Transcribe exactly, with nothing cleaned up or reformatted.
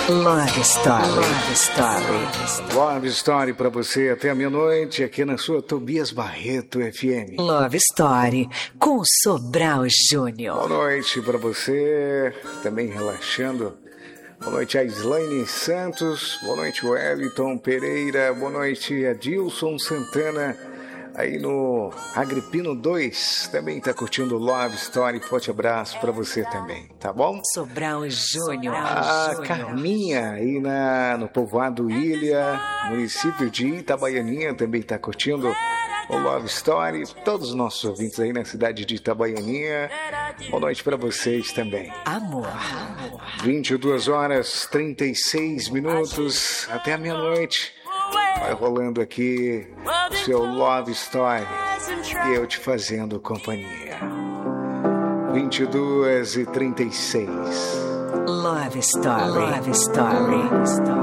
Love Story. Love Story. Love Story pra você até a meia-noite aqui na sua Tobias Barreto F M. Love Story com Sobral Júnior. Boa noite pra você, também relaxando. Boa noite a Islaine Santos, boa noite Wellington Pereira, boa noite Adilson Santana, aí no Agripino dois, também tá curtindo Love Story, forte abraço pra você também, tá bom? Sobral Júnior. A Carminha aí na, no povoado Ilha, município de Itabaianinha, também tá curtindo o Love Story, todos os nossos ouvintes aí na cidade de Itabaianinha, boa noite pra vocês também. Amor. Amor. vinte e duas horas, trinta e seis minutos, até a meia-noite. Vai rolando aqui o seu Love Story e eu te fazendo companhia. vinte e duas e trinta e seis. Love Story. Love Story.